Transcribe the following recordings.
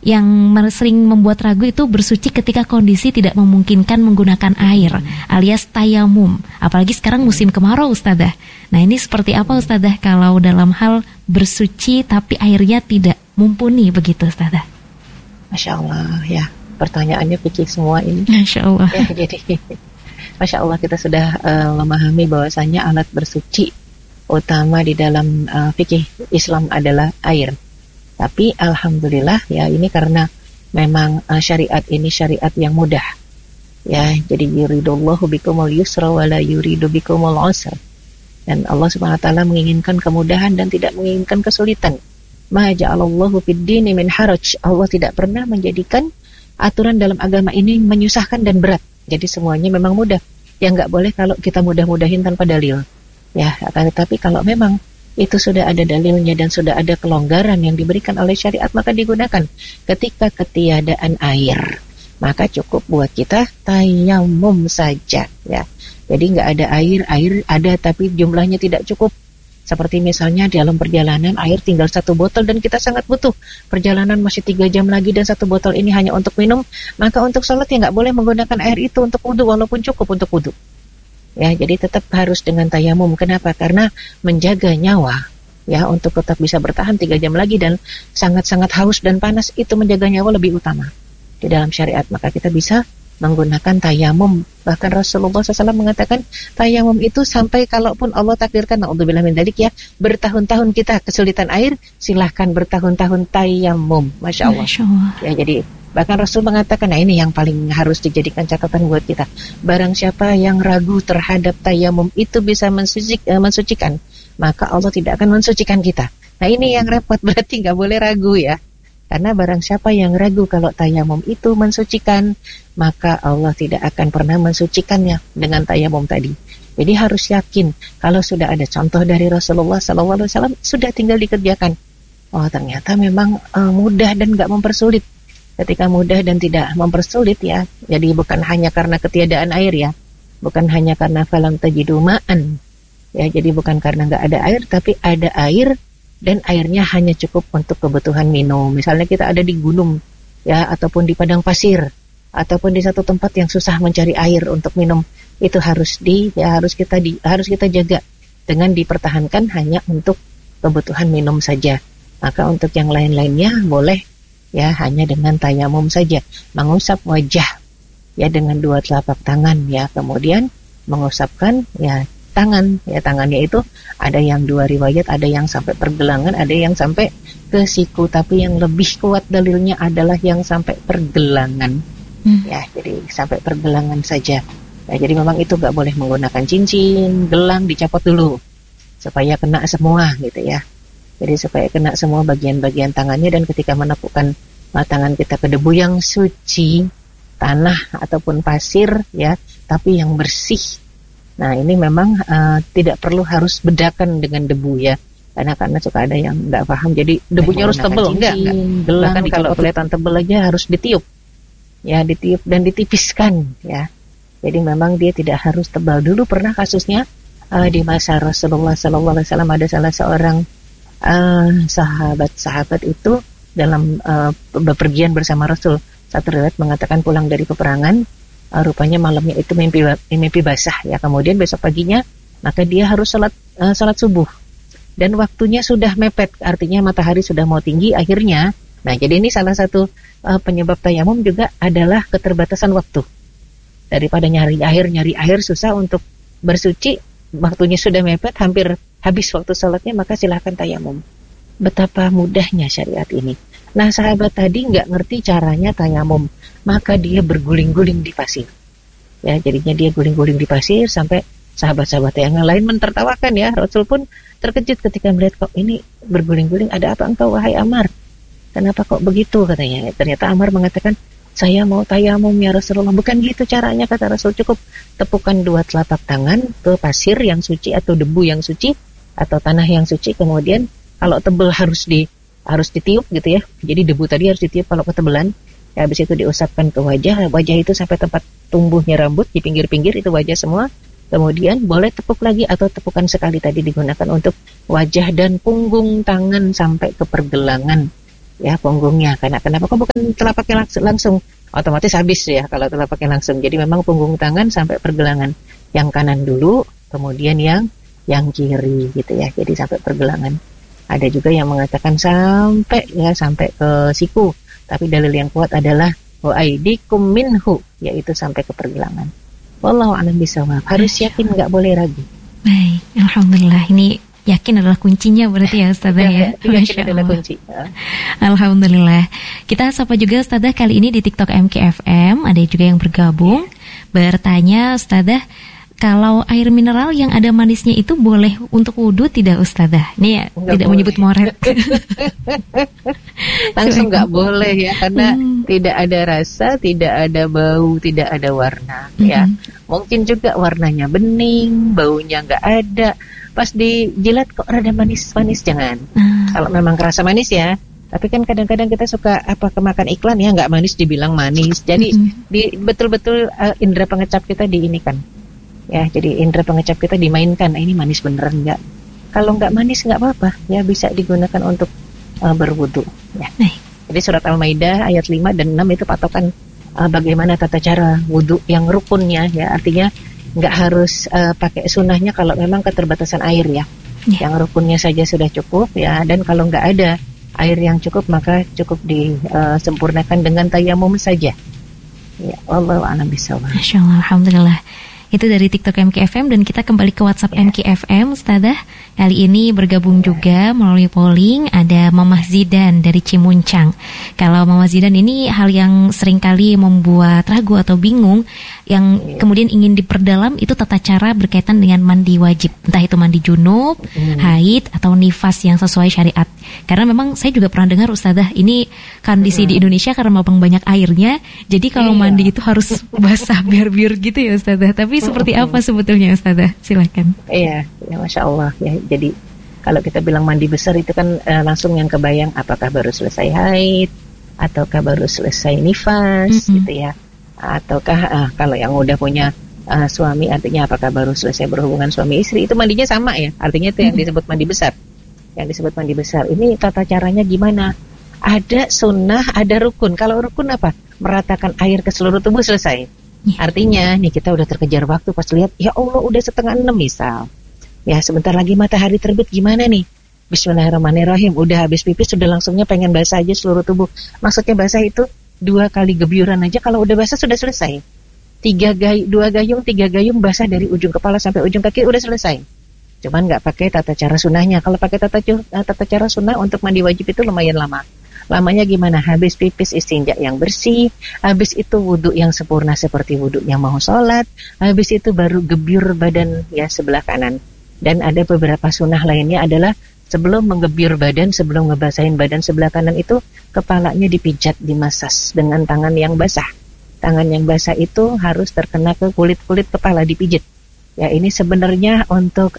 yang sering membuat ragu itu bersuci ketika kondisi tidak memungkinkan menggunakan air alias tayamum. Apalagi sekarang musim kemarau, Ustadzah. Nah, ini seperti apa, Ustadzah, kalau dalam hal bersuci tapi airnya tidak mumpuni begitu, Ustadzah? Masya Allah, ya. Pertanyaannya fikih semua ini. Masya Allah. Ya, jadi Masya Allah kita sudah memahami bahwasanya alat bersuci utama di dalam fikih Islam adalah air. Tapi alhamdulillah ya, ini karena memang syariat ini syariat yang mudah. Ya, jadi yuridullahu bikumul yusra wa la yuridu bikumul usra. Dan Allah Subhanahu wa taala menginginkan kemudahan dan tidak menginginkan kesulitan. Ma ja'alallahu fid dini min haraj. Allah tidak pernah menjadikan aturan dalam agama ini menyusahkan dan berat. Jadi semuanya memang mudah. Yang enggak boleh kalau kita mudah-mudahin tanpa dalil. Ya, tetapi kalau memang itu sudah ada dalilnya dan sudah ada kelonggaran yang diberikan oleh syariat, maka digunakan. Ketika ketiadaan air, maka cukup buat kita tayamum saja, ya. Jadi nggak ada air ada tapi jumlahnya tidak cukup. Seperti misalnya dalam perjalanan air tinggal 1 botol dan kita sangat butuh. Perjalanan masih 3 jam lagi dan 1 botol ini hanya untuk minum, maka untuk sholat ya nggak boleh menggunakan air itu untuk wudu walaupun cukup untuk wudu. Ya, jadi tetap harus dengan tayamum. Kenapa? Karena menjaga nyawa, ya, untuk tetap bisa bertahan 3 jam lagi dan sangat-sangat haus dan panas, itu menjaga nyawa lebih utama di dalam syariat. Maka kita bisa menggunakan tayamum. Bahkan Rasulullah SAW mengatakan tayamum itu sampai kalaupun Allah takdirkan, na'udzubillah min dzalik, ya, bertahun-tahun kita kesulitan air, silahkan bertahun-tahun tayamum. Masya Allah. Masya Allah. Ya, jadi bahkan Rasul mengatakan, nah ini yang paling harus dijadikan catatan buat kita. Barang siapa yang ragu terhadap tayamum itu bisa mensucikan, maka Allah tidak akan mensucikan kita. Nah ini yang repot, berarti nggak boleh ragu, ya. Karena barang siapa yang ragu kalau tayamum itu mensucikan, maka Allah tidak akan pernah mensucikannya dengan tayamum tadi. Jadi harus yakin kalau sudah ada contoh dari Rasulullah SAW, sudah tinggal dikerjakan. Oh ternyata memang mudah dan nggak mempersulit. Ketika mudah dan tidak mempersulit, ya, jadi bukan hanya karena ketiadaan air, ya, bukan hanya karena falam tajidu ma'an, ya, jadi bukan karena nggak ada air, tapi ada air dan airnya hanya cukup untuk kebutuhan minum. Misalnya kita ada di gunung, ya, ataupun di padang pasir, ataupun di satu tempat yang susah mencari air untuk minum, itu harus kita jaga dengan dipertahankan hanya untuk kebutuhan minum saja. Maka untuk yang lain-lainnya boleh, ya, hanya dengan tayamum saja, mengusap wajah, ya, dengan 2 telapak tangan, ya, kemudian mengusapkan, ya, tangan, ya, tangannya itu ada yang 2 riwayat, ada yang sampai pergelangan, ada yang sampai ke siku, tapi yang lebih kuat dalilnya adalah yang sampai pergelangan, ya, jadi sampai pergelangan saja. Ya, jadi memang itu nggak boleh menggunakan cincin, gelang, dicopot dulu supaya kena semua, gitu, ya. Jadi supaya kena semua bagian-bagian tangannya, dan ketika menepukkan tangan kita ke debu yang suci, tanah ataupun pasir, ya, tapi yang bersih. Nah ini memang tidak perlu harus bedakan dengan debu, ya, karena suka ada yang nggak paham. Jadi debunya harus tebal, enggak. Bahkan kalau kelihatan tebal aja harus ditiup, ya, ditiup dan ditipiskan, ya. Jadi memang dia tidak harus tebal. Dulu pernah kasusnya di masa Rasulullah SAW ada salah seorang sahabat itu dalam bepergian bersama Rasul. Satu riwayat mengatakan pulang dari peperangan, rupanya malamnya itu mimpi basah, ya. Kemudian besok paginya maka dia harus salat subuh dan waktunya sudah mepet, artinya matahari sudah mau tinggi akhirnya. Nah jadi ini salah satu penyebab tayamum juga adalah keterbatasan waktu. Daripada nyari air susah untuk bersuci, waktunya sudah mepet, hampir habis waktu salatnya, maka silahkan tayamum. Betapa mudahnya syariat ini. Nah sahabat tadi nggak ngerti caranya tayamum, maka dia berguling-guling di pasir. Ya, jadinya dia guling-guling di pasir sampai sahabat-sahabat yang lain mentertawakan, ya. Rasul pun terkejut ketika melihat, kok ini berguling-guling, ada apa engkau wahai Ammar? Kenapa kok begitu, katanya. Ternyata Ammar mengatakan, saya mau tayamum ya Rasulullah. Bukan gitu caranya, kata Rasul. Cukup tepukan 2 telapak tangan ke pasir yang suci atau debu yang suci atau tanah yang suci, kemudian kalau tebal harus ditiup, gitu, ya. Jadi debu tadi harus ditiup kalau ketebelan. Ya, habis itu diusapkan ke wajah itu sampai tempat tumbuhnya rambut di pinggir-pinggir, itu wajah semua. Kemudian boleh tepuk lagi atau tepukan sekali tadi digunakan untuk wajah dan punggung tangan sampai ke pergelangan. ya punggungnya. Kenapa kok bukan telapaknya langsung? Otomatis habis ya kalau telapaknya langsung. Jadi memang punggung tangan sampai pergelangan. Yang kanan dulu, kemudian yang kiri gitu ya. Jadi sampai pergelangan. Ada juga yang mengatakan sampai ke siku. Tapi dalil yang kuat adalah wa aidikum minhu, yaitu sampai ke pergelangan. Wallahu a'lam bishawab. Harus yakin, nggak boleh ragu. Baik, alhamdulillah. Ini yakin adalah kuncinya berarti ya Ustazah ya. Yakin adalah kunci. Alhamdulillah. Kita sapa juga Ustazah kali ini di TikTok MKFM. Ada juga yang bergabung bertanya, Ustazah, kalau air mineral yang ada manisnya itu boleh untuk wudhu tidak Ustazah? Ini ya, tidak boleh menyebut moret. Langsung nggak boleh ya, karena tidak ada rasa, tidak ada bau, tidak ada warna ya. Mungkin juga warnanya bening, baunya nggak ada. Pas dijilat kok rada manis-manis, jangan. Kalau memang kerasa manis ya. Tapi kan kadang-kadang kita suka kemakan iklan ya, nggak manis dibilang manis. Jadi betul-betul indera pengecap kita diinikan. Ya, jadi indera pengecap kita dimainkan. Ini manis beneran nggak? Kalau nggak manis nggak apa-apa, ya bisa digunakan untuk berwudu. Ya. Jadi surat Al-Maidah ayat 5 dan 6 itu patokan bagaimana tata cara wudu yang rukunnya. Ya, artinya nggak harus pakai sunnahnya kalau memang keterbatasan air ya. Yang rukunnya saja sudah cukup ya. Dan kalau nggak ada air yang cukup, maka cukup disempurnakan dengan tayamum saja. Ya, wallahu a'lam bishawab. Masyaallah, alhamdulillah. Itu dari TikTok MKFM dan kita kembali ke WhatsApp MKFM, Ustazah. Kali ini bergabung juga melalui polling ada Mamah Zidan dari Cimuncang. Kalau Mamah Zidan ini hal yang seringkali membuat ragu atau bingung, yang kemudian ingin diperdalam itu tata cara berkaitan dengan mandi wajib. Entah itu mandi junub, haid, atau nifas yang sesuai syariat. Karena memang saya juga pernah dengar Ustazah, ini kondisi di Indonesia karena memang banyak airnya, jadi kalau mandi itu harus basah biar-biar gitu ya Ustazah. Tapi seperti apa sebetulnya Ustazah? Silakan. Iya, ya Masya Allah ya. Jadi kalau kita bilang mandi besar itu kan langsung yang kebayang apakah baru selesai haid ataukah baru selesai nifas gitu ya. Ataukah kalau yang udah punya suami, artinya apakah baru selesai berhubungan suami istri, itu mandinya sama ya. Artinya itu yang disebut mandi besar. Yang disebut mandi besar. Ini tata caranya gimana? Ada sunnah, ada rukun. Kalau rukun apa? Meratakan air ke seluruh tubuh, selesai. Artinya nih kita udah terkejar waktu, pas lihat ya Allah udah 5:30 misal. Ya sebentar lagi matahari terbit, gimana nih? Bismillahirrahmanirrahim. Udah habis pipis sudah langsungnya pengen basah aja seluruh tubuh. Maksudnya basah itu 2 kali gebyuran aja, kalau udah basah sudah selesai. 2 gayung 3 gayung basah dari ujung kepala sampai ujung kaki udah selesai. Cuman nggak pakai tata cara sunnahnya. Kalau pakai tata cara sunnah untuk mandi wajib itu lumayan lama. Lamanya gimana? Habis pipis istinja yang bersih, habis itu wudhu yang sempurna seperti wudhu yang mau sholat, habis itu baru gebyur badan ya sebelah kanan. Dan ada beberapa sunnah lainnya adalah sebelum menggebyur badan, sebelum ngebasahin badan sebelah kanan itu, kepalanya dipijat, dimasas dengan tangan yang basah. Tangan yang basah itu harus terkena ke kulit-kulit kepala, dipijit. Ya ini sebenarnya untuk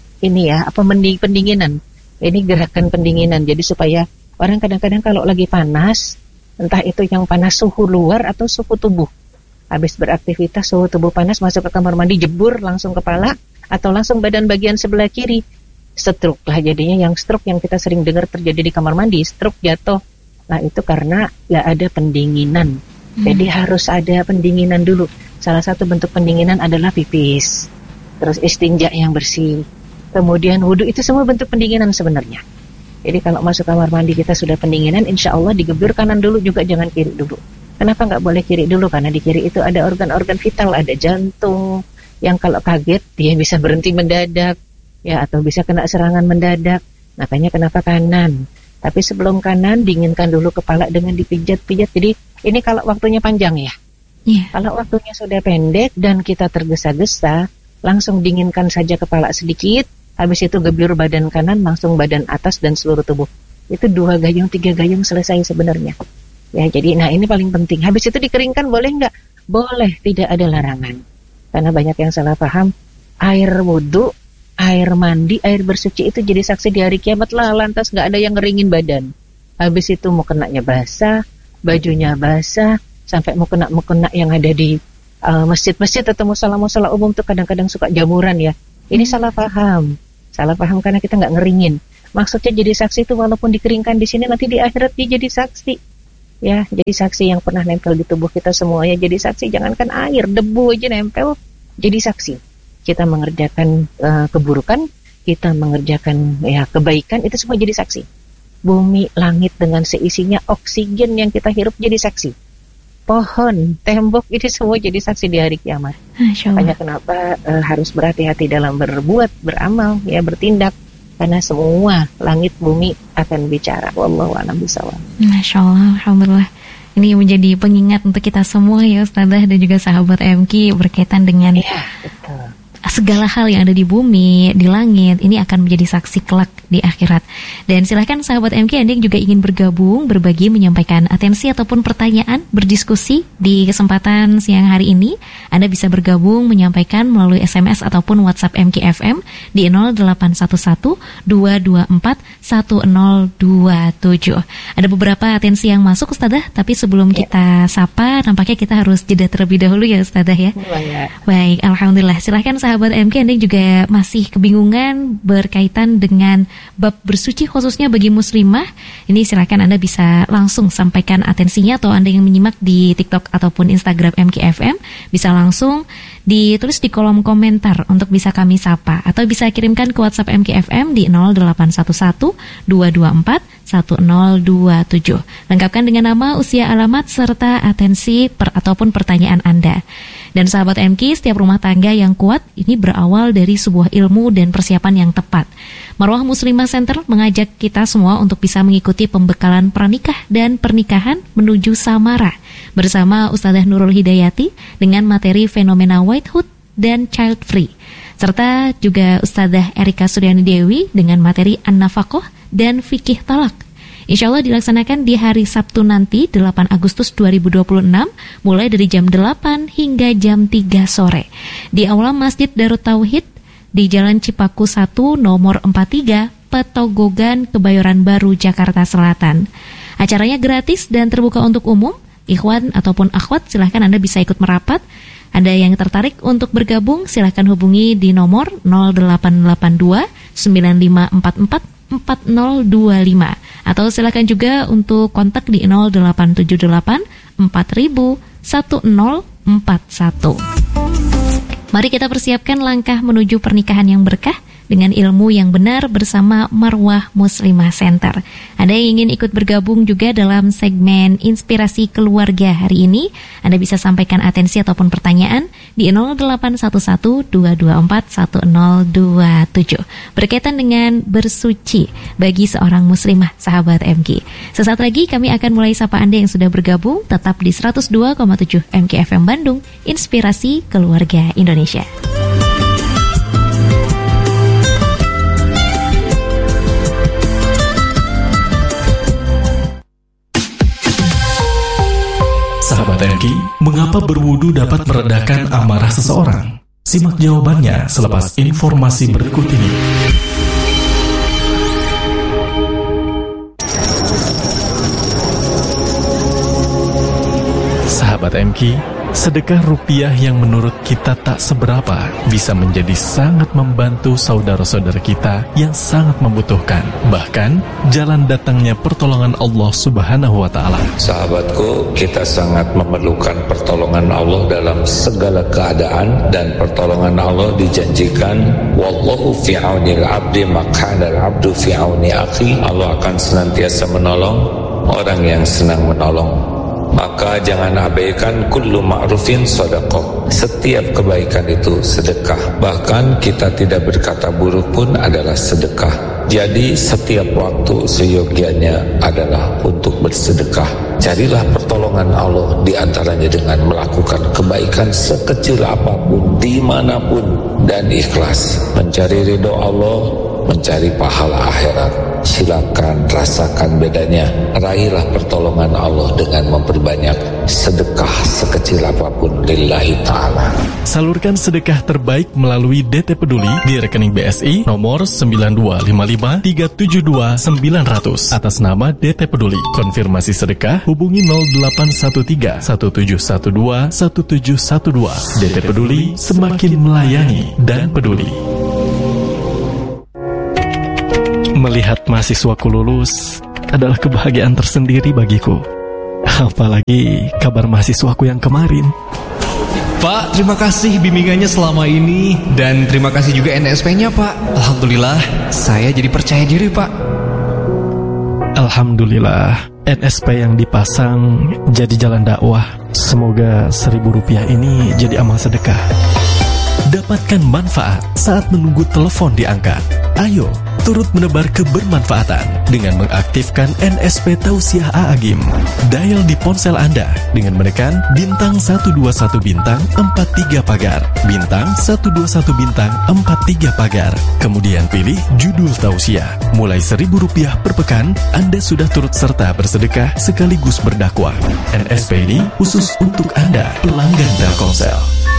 pendinginan. Ini gerakan pendinginan. Jadi supaya orang kadang-kadang kalau lagi panas, entah itu yang panas suhu luar atau suhu tubuh. Habis beraktivitas suhu tubuh panas, masuk ke kamar mandi, jebur langsung kepala atau langsung badan bagian sebelah kiri. Stroke lah jadinya, yang stroke yang kita sering dengar terjadi di kamar mandi, stroke jatuh. Nah itu karena nggak ada pendinginan. Jadi harus ada pendinginan dulu. Salah satu bentuk pendinginan adalah pipis, terus istinja yang bersih, kemudian wudhu, itu semua bentuk pendinginan sebenarnya. Jadi kalau masuk kamar mandi kita sudah pendinginan, insya Allah digebur kanan dulu juga, jangan kiri dulu. Kenapa nggak boleh kiri dulu? Karena di kiri itu ada organ-organ vital, ada jantung yang kalau kaget dia bisa berhenti mendadak, ya, atau bisa kena serangan mendadak. Makanya kenapa kanan? Tapi sebelum kanan dinginkan dulu kepala dengan dipijat-pijat. Jadi ini kalau waktunya panjang ya. Kalau waktunya sudah pendek dan kita tergesa-gesa, langsung dinginkan saja kepala sedikit. Habis itu gebyur badan kanan, langsung badan atas dan seluruh tubuh. Itu 2 gayung 3 gayung selesai sebenarnya. Ya, jadi ini paling penting. Habis itu dikeringkan boleh nggak? Boleh, tidak ada larangan. Karena banyak yang salah paham, air wudhu, air mandi, air bersuci itu jadi saksi di hari kiamat lah, lantas nggak ada yang ngeringin badan. Habis itu mau kenanya basah, bajunya basah, sampai mau kena yang ada di masjid-masjid atau musala-musala umum tuh kadang-kadang suka jamuran ya. Ini salah paham. Salah paham karena kita nggak ngeringin. Maksudnya jadi saksi itu walaupun dikeringkan di sini, nanti di akhirat dia jadi saksi. Ya, jadi saksi yang pernah nempel di tubuh kita semuanya jadi saksi. Jangankan air, debu aja nempel jadi saksi. Kita mengerjakan keburukan, kita mengerjakan kebaikan, itu semua jadi saksi. Bumi, langit dengan seisinya, oksigen yang kita hirup jadi saksi. Pohon, tembok, ini semua jadi saksi di hari kiamat. Makanya kenapa harus berhati-hati dalam berbuat, beramal, bertindak. Karena semua langit bumi akan bicara. Wallahu a'lam bishawab. Masya Allah, alhamdulillah. Ini menjadi pengingat untuk kita semua ya Ustadzah dan juga sahabat MK berkaitan dengan betul. Segala hal yang ada di bumi, di langit, ini akan menjadi saksi kelak di akhirat. Dan silahkan sahabat MK Anda yang juga ingin bergabung, berbagi, menyampaikan atensi ataupun pertanyaan, berdiskusi di kesempatan siang hari ini. Anda bisa bergabung, menyampaikan melalui SMS ataupun WhatsApp MK FM di 0811-224-1027. Ada beberapa atensi yang masuk Ustadzah, tapi sebelum kita sapa, nampaknya kita harus jeda terlebih dahulu ya Ustadzah ya. Baik, alhamdulillah. Silahkan sahabat MK, Anda juga masih kebingungan berkaitan dengan bab bersuci khususnya bagi muslimah. Ini silakan Anda bisa langsung sampaikan atensinya, atau Anda yang menyimak di TikTok ataupun Instagram MKFM bisa langsung ditulis di kolom komentar untuk bisa kami sapa, atau bisa kirimkan ke WhatsApp MKFM di 0811-224-1027. Lengkapkan dengan nama, usia, alamat, serta atensi ataupun pertanyaan Anda. Dan sahabat MK, setiap rumah tangga yang kuat ini berawal dari sebuah ilmu dan persiapan yang tepat. Marwah Muslimah Center mengajak kita semua untuk bisa mengikuti pembekalan pranikah dan pernikahan menuju samara bersama Ustadzah Nurul Hidayati dengan materi fenomena Whitehood dan Child Free, serta juga Ustadzah Erika Suryani Dewi dengan materi An-Nafaqah dan Fikih Talak. Insya Allah dilaksanakan di hari Sabtu nanti 8 Agustus 2026 mulai dari jam 8 hingga jam 3 sore di Aula Masjid Darut Tauhid di Jalan Cipaku 1 nomor 43 Petogogan, Kebayoran Baru, Jakarta Selatan. Acaranya gratis dan terbuka untuk umum. Ikhwan ataupun akhwat silahkan Anda bisa ikut merapat. Anda yang tertarik untuk bergabung silahkan hubungi di nomor 0882 9544 4025, atau silakan juga untuk kontak di 0878 4000 1041. Mari kita persiapkan langkah menuju pernikahan yang berkah dengan ilmu yang benar bersama Marwah Muslimah Center. Anda yang ingin ikut bergabung juga dalam segmen Inspirasi Keluarga hari ini, Anda bisa sampaikan atensi ataupun pertanyaan di 0811-224-1027 berkaitan dengan bersuci bagi seorang muslimah sahabat MK. Sesaat lagi kami akan mulai sapa Anda yang sudah bergabung, tetap di 102,7 MK FM Bandung, Inspirasi Keluarga Indonesia. Sahabat MK, mengapa berwudu dapat meredakan amarah seseorang? Simak jawabannya selepas informasi berikut ini. Sahabat MK, sedekah rupiah yang menurut kita tak seberapa bisa menjadi sangat membantu saudara-saudara kita yang sangat membutuhkan. Bahkan, jalan datangnya pertolongan Allah Subhanahu wa Ta'ala. Sahabatku, kita sangat memerlukan pertolongan Allah dalam segala keadaan, dan pertolongan Allah dijanjikan, wallahu fi aunil abdi makana al-abdu fi auni akhi. Allah akan senantiasa menolong orang yang senang menolong. Maka jangan abaikan kullu ma'rufin sedekah. Setiap kebaikan itu sedekah. Bahkan kita tidak berkata buruk pun adalah sedekah. Jadi setiap waktu seyogianya adalah untuk bersedekah. Carilah pertolongan Allah di antaranya dengan melakukan kebaikan sekecil apapun, dimanapun, dan ikhlas. Mencari ridho Allah, mencari pahala akhirat. Silakan rasakan bedanya. Raihlah pertolongan Allah dengan memperbanyak sedekah sekecil apapun lillahi ta'ala. Salurkan sedekah terbaik melalui DT Peduli di rekening BSI nomor 9255372900 atas nama DT Peduli. Konfirmasi sedekah hubungi 0813 1712 1712. DT Peduli, semakin melayani dan peduli. Melihat mahasiswaku lulus adalah kebahagiaan tersendiri bagiku. Apalagi kabar mahasiswaku yang kemarin. Pak, terima kasih bimbingannya selama ini. Dan terima kasih juga NSP-nya, Pak. Alhamdulillah, saya jadi percaya diri, Pak. Alhamdulillah, NSP yang dipasang jadi jalan dakwah. Semoga Rp1.000 ini jadi amal sedekah. Dapatkan manfaat saat menunggu telepon diangkat. Ayo, turut menebar kebermanfaatan dengan mengaktifkan NSP Tausiah A'agim. Dial di ponsel Anda dengan menekan bintang 121 bintang 43 pagar, bintang 121 bintang 43 pagar. Kemudian pilih judul Tausiah. Mulai Rp1.000 per pekan, Anda sudah turut serta bersedekah sekaligus berdakwah. NSP ini khusus untuk Anda, pelanggan Telkomsel.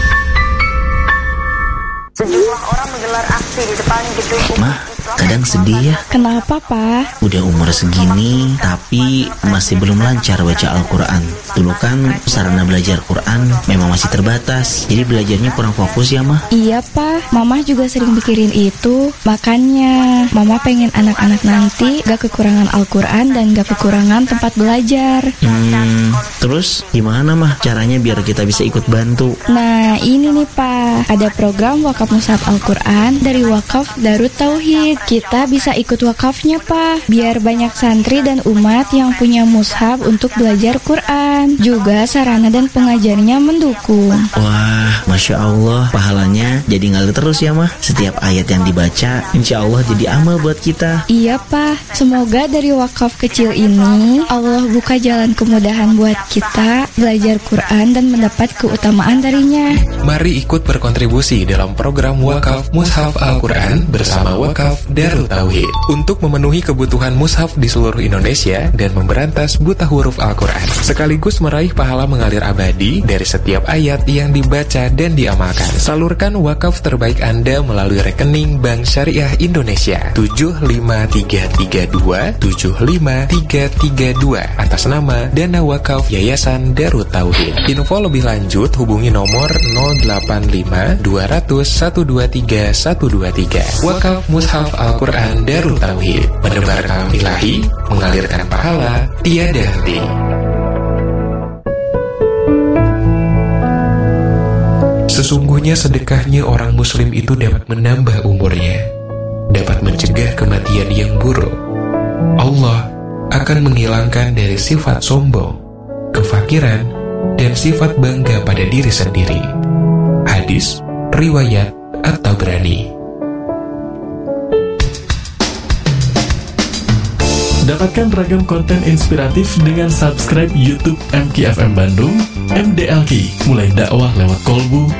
Sejumlah orang menggelar aksi di depan gedung Mah, kadang sedih ya. Kenapa, Pak? Udah umur segini, tapi masih belum lancar baca Al-Quran. Dulu kan sarana belajar Quran memang masih terbatas, jadi belajarnya kurang fokus ya, Mah. Iya, Pak. Mama juga sering mikirin itu. Makanya, Mama pengen anak-anak nanti gak kekurangan Al-Quran dan gak kekurangan tempat belajar. Terus gimana, Mah, caranya biar kita bisa ikut bantu? Nah, ini nih, Pak. Ada program wakaf mushaf Al-Quran dari Wakaf Darut Tauhid. Kita bisa ikut wakafnya, Pak. Biar banyak santri dan umat yang punya mushaf untuk belajar Quran. Juga sarana dan pengajarnya mendukung. Wah, Masya Allah, pahalanya jadi ngalir terus ya, Mah. Setiap ayat yang dibaca, insya Allah jadi amal buat kita. Iya, Pak. Semoga dari wakaf kecil ini, Allah buka jalan kemudahan buat kita belajar Quran dan mendapat keutamaan darinya. Mari ikut berkontribusi dalam program Wakaf Mushaf Al-Quran bersama Wakaf Darut Tauhid untuk memenuhi kebutuhan mushaf di seluruh Indonesia dan memberantas buta huruf Al-Quran, sekaligus meraih pahala mengalir abadi dari setiap ayat yang dibaca dan diamalkan. Salurkan wakaf terbaik Anda melalui rekening Bank Syariah Indonesia 75322 atas nama Dana Wakaf Yayasan Darut Tauhid. Info lebih lanjut hubungi nomor 085 200 123 123. Wakaf Mushaf Al-Quran Darut Tauhid, menebar kalam ilahi, mengalirkan pahala tiada henti. Sesungguhnya sedekahnya orang muslim itu dapat menambah umurnya, dapat mencegah kematian yang buruk. Allah akan menghilangkan dari sifat sombong, kefakiran, dan sifat bangga pada diri sendiri. Hadis riwayat At-Tabrani. Dapatkan ragam konten inspiratif dengan subscribe YouTube MKFM Bandung, MDLQ, mulai dakwah lewat kolbu,